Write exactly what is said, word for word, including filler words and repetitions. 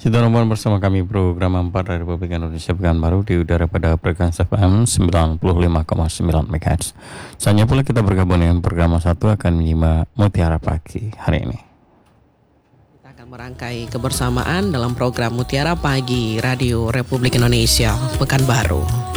Sudah nomor bersama kami program empat Republik Indonesia Pekanbaru di udara pada frekuensi F M sembilan puluh lima koma sembilan MHz. Selanjutnya pula kita bergabung dengan program satu akan menyimak Mutiara Pagi hari ini. Kita akan merangkai kebersamaan dalam program Mutiara Pagi Radio Republik Indonesia Pekanbaru.